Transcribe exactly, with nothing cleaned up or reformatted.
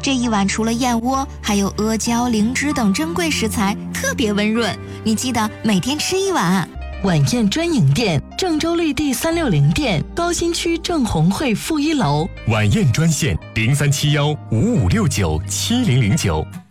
这一碗除了燕窝，还有阿胶、灵芝等珍贵食材，特别温润。你记得每天吃一碗。 晚宴专营店，郑州绿地三六零店，高新区郑红会负一楼。 晚宴专线零三七幺五五六九七零零九。